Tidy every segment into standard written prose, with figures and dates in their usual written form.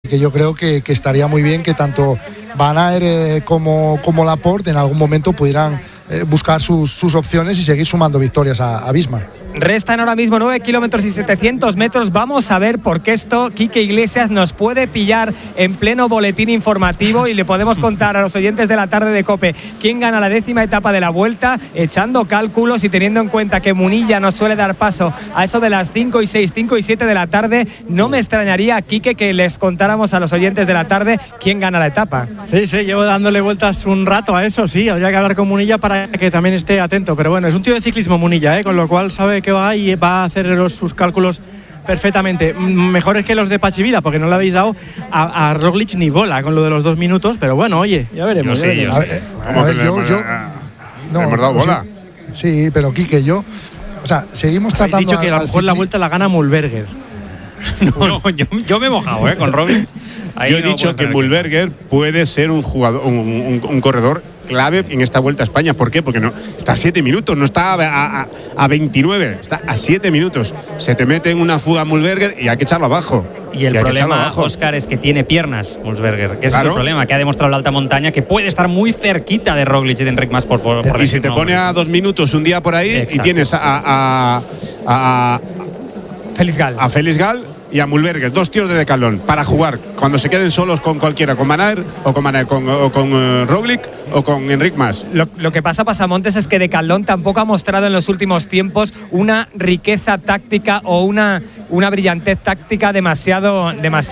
que yo creo que estaría muy bien que tanto Van Aert como Laporte en algún momento pudieran buscar sus opciones y seguir sumando victorias a Visma. Restan ahora mismo 9 kilómetros y 700 metros. Vamos a ver, porque esto Quique Iglesias nos puede pillar en pleno boletín informativo y le podemos contar a los oyentes de la tarde de COPE quién gana la 10ª etapa de la Vuelta, echando cálculos y teniendo en cuenta que Munilla nos suele dar paso a eso de las 5 y 6, 5 y 7 de la tarde. No me extrañaría, Quique, que les contáramos a los oyentes de la tarde quién gana la etapa. Sí, llevo dándole vueltas un rato a eso, sí, habría que hablar con Munilla para que también esté atento, pero bueno, es un tío de ciclismo Munilla, con lo cual sabe que va y va a hacer sus cálculos perfectamente. Mejores que los de Pachivila, porque no le habéis dado a Roglic ni bola con lo de los 2 minutos, pero bueno, oye, ya veremos. Yo no, hemos dado bola. Sí, pero Quique, o sea, seguimos tratando. He dicho que a lo mejor la Vuelta la gana Mühlberger. No, yo me he mojado, con Roglic. Yo he dicho que Mühlberger puede ser un jugador, un corredor clave en esta Vuelta a España. ¿Por qué? Porque no está a 7 minutos, no está a 29, está a 7 minutos. Se te mete en una fuga Mühlberger y hay que echarlo abajo. Y el problema, Óscar, es que tiene piernas Mühlberger, que ese es el problema, que ha demostrado la alta montaña, que puede estar muy cerquita de Roglic y de Enric Mas por y si te pone a 2 minutos un día por ahí. Exacto. Y tienes a Félix Gal y a Mühlberger, 2 tíos de decalón para jugar cuando se queden solos con cualquiera, con Van Aert o con Roglic o con Enric Mas. Lo que pasa, Pasamontes, es que Decathlon tampoco ha mostrado en los últimos tiempos una riqueza táctica o una brillantez táctica demasiado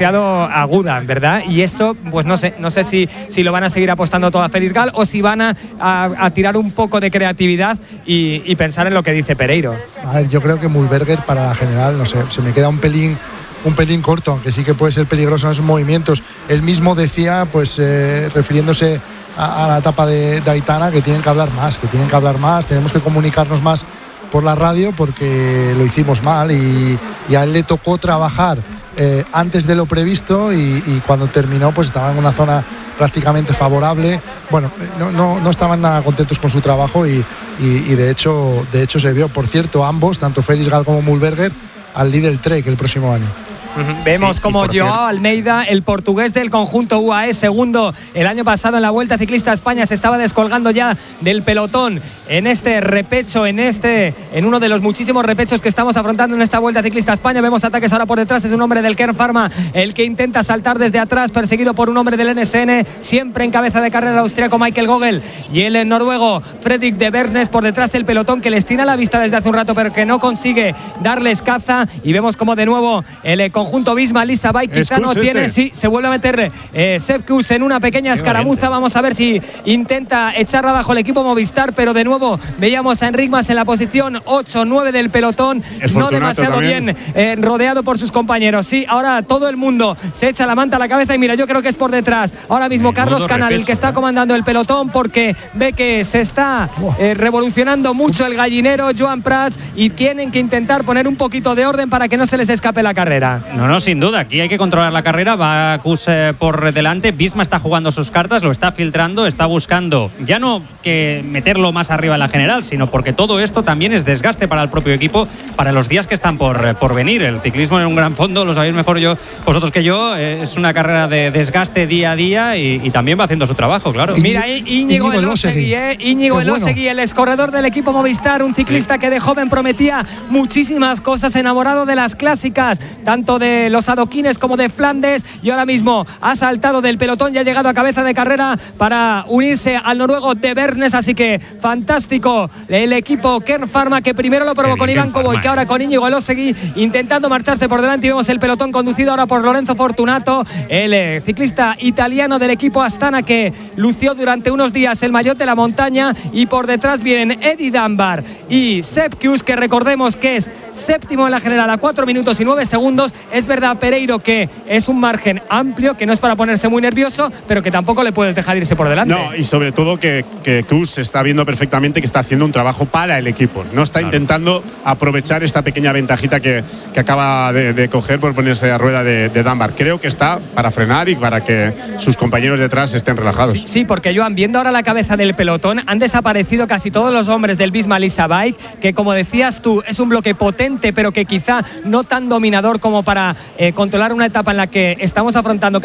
aguda, ¿verdad? Y eso, pues no sé si lo van a seguir apostando todo a Félix Gal o si van a tirar un poco de creatividad y pensar en lo que dice Pereiro. A ver, yo creo que Mühlberger para la general, no sé, se me queda un pelín corto, aunque sí que puede ser peligroso en esos movimientos. Él mismo decía, pues refiriéndose a la etapa de Aitana, que tienen que hablar más, tenemos que comunicarnos más por la radio porque lo hicimos mal y a él le tocó trabajar antes de lo previsto y cuando terminó pues estaba en una zona prácticamente favorable. Bueno, no estaban nada contentos con su trabajo y de hecho se vio. Por cierto, ambos, tanto Félix Gal como Mühlberger, al Lidl Trek el próximo año. Vemos como Joao Almeida, el portugués del conjunto UAE, segundo el año pasado en la Vuelta Ciclista a España, se estaba descolgando ya del pelotón en este repecho, en uno de los muchísimos repechos que estamos afrontando en esta Vuelta Ciclista a España. Vemos ataques ahora por detrás, es un hombre del Kern Pharma el que intenta saltar desde atrás, perseguido por un hombre del NSN, siempre en cabeza de carrera el austríaco Michael Gogel y el noruego Fredrik de Bernes por detrás, el pelotón que les tira la vista desde hace un rato pero que no consigue darles caza. Y vemos como de nuevo el conjunto Visma Lisa Bike quizá no tiene, sí, se vuelve a meter Sepp Kuss en una pequeña escaramuza. Vamos a ver si intenta echarla abajo el equipo Movistar, pero de nuevo veíamos a Enric Mas en la posición 8-9 del pelotón, no demasiado también. Bien rodeado por sus compañeros. Sí, ahora todo el mundo se echa la manta a la cabeza y mira, yo creo que es por detrás ahora mismo Carlos Canal el que está comandando el pelotón, porque ve que se está revolucionando mucho el gallinero Joan Prats y tienen que intentar poner un poquito de orden para que no se les escape la carrera. No, sin duda, aquí hay que controlar la carrera. Va Kuss por delante, Visma está jugando sus cartas, lo está filtrando, está buscando ya no que meterlo más arriba en la general, sino porque todo esto también es desgaste para el propio equipo, para los días que están por venir. El ciclismo en un gran fondo, lo sabéis mejor vosotros que yo, es una carrera de desgaste día a día y también va haciendo su trabajo, claro. Mira, Íñigo Elósegui, Íñigo Elósegui, el excorredor del equipo Movistar, un ciclista que de joven prometía muchísimas cosas, enamorado de las clásicas, tanto de los adoquines como de Flandes, y ahora mismo ha saltado del pelotón y ha llegado a cabeza de carrera para unirse al noruego de Bernes. Así que fantástico el equipo Kern Pharma, que primero lo probó con Iván Cobo y que ahora con Íñigo Elósegui intentando marcharse por delante. Y vemos el pelotón conducido ahora por Lorenzo Fortunato, el ciclista italiano del equipo Astana, que lució durante unos días el maillot de la montaña, y por detrás vienen Eddie Dunbar y Sepp Kuss, que recordemos que es séptimo en la general a 4 minutos y 9 segundos. Es verdad, Pereiro, que es un margen amplio, que no es para ponerse muy nervioso, pero que tampoco le puedes dejar irse por delante. No, y sobre todo que Kuss está viendo perfectamente que está haciendo un trabajo para el equipo. No está intentando aprovechar esta pequeña ventajita que acaba de coger por ponerse a rueda de Dunbar. Creo que está para frenar y para que sus compañeros detrás estén relajados. Sí, porque Joan, viendo ahora la cabeza del pelotón, han desaparecido casi todos los hombres del Visma Lisa Bike, que como decías tú, es un bloque potente, pero que quizá no tan dominador como para controlar una etapa en la que estamos afrontando